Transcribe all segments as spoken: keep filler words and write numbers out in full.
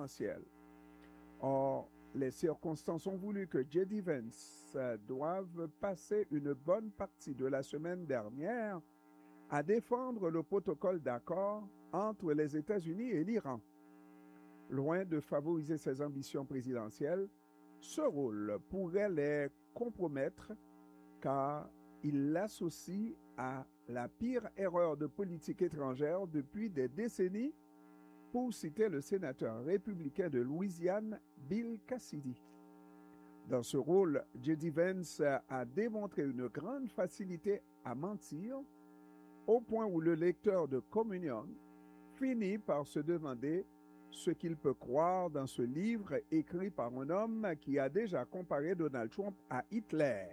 présidentielle. Or, les circonstances ont voulu que J D Vance doive passer une bonne partie de la semaine dernière à défendre le protocole d'accord entre les États-Unis et l'Iran. Loin de favoriser ses ambitions présidentielles, ce rôle pourrait les compromettre car il l'associe à la pire erreur de politique étrangère depuis des décennies, pour citer le sénateur républicain de Louisiane, Bill Cassidy. Dans ce rôle, J D Vance a démontré une grande facilité à mentir, au point où le lecteur de Communion finit par se demander ce qu'il peut croire dans ce livre écrit par un homme qui a déjà comparé Donald Trump à Hitler.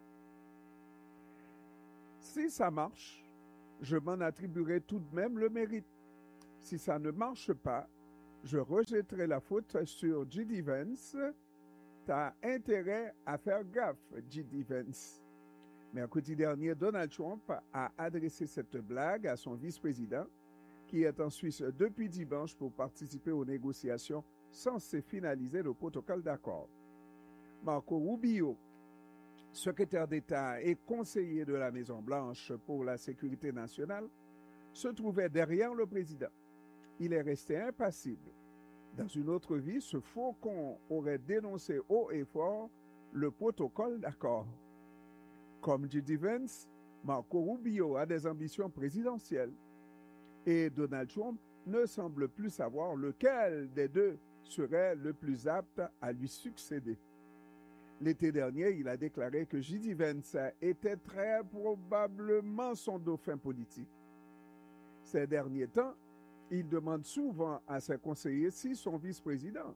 Si ça marche, je m'en attribuerai tout de même le mérite. Si ça ne marche pas, je rejetterai la faute sur J D Vance. T'as intérêt à faire gaffe, J D Vance. Mercredi dernier, Donald Trump a adressé cette blague à son vice-président, qui est en Suisse depuis dimanche pour participer aux négociations censées finaliser le protocole d'accord. Marco Rubio, secrétaire d'État et conseiller de la Maison-Blanche pour la sécurité nationale, se trouvait derrière le président. Il est resté impassible. Dans une autre vie, ce faucon aurait dénoncé haut et fort le protocole d'accord. Comme J D Vance, Marco Rubio a des ambitions présidentielles et Donald Trump ne semble plus savoir lequel des deux serait le plus apte à lui succéder. L'été dernier, il a déclaré que J D Vance était très probablement son dauphin politique. Ces derniers temps, il demande souvent à ses conseillers si son vice-président,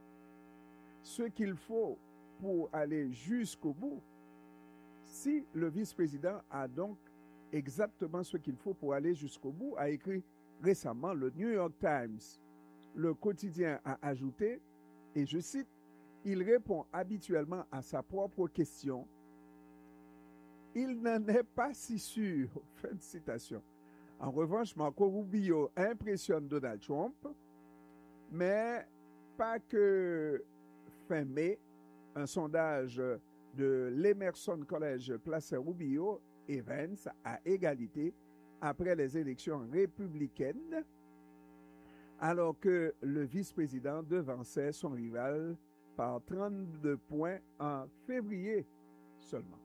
ce qu'il faut pour aller jusqu'au bout, si le vice-président a donc exactement ce qu'il faut pour aller jusqu'au bout, a écrit récemment le New York Times. Le quotidien a ajouté, et je cite, « Il répond habituellement à sa propre question. Il n'en est pas si sûr. » Fin de citation. En revanche, Marco Rubio impressionne Donald Trump, mais pas que fin mai, un sondage de l'Emerson College plaçait Rubio et Vance à égalité après les élections républicaines, alors que le vice-président devançait son rival par trente-deux points en février seulement.